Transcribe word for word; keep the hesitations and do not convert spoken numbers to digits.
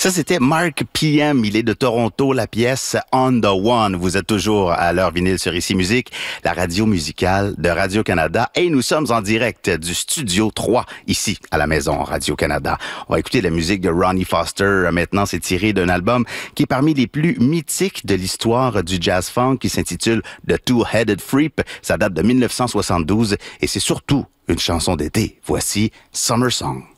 Ça, c'était Mark P M. Il est de Toronto, la pièce On the One. Vous êtes toujours à l'heure vinyle sur Ici Musique, la radio musicale de Radio-Canada. Et nous sommes en direct du Studio trois, ici, à la maison Radio-Canada. On va écouter la musique de Ronnie Foster. Maintenant, c'est tiré d'un album qui est parmi les plus mythiques de l'histoire du jazz funk, qui s'intitule The Two-Headed Freep. Ça date de mille neuf cent soixante-douze et c'est surtout une chanson d'été. Voici Summer Song.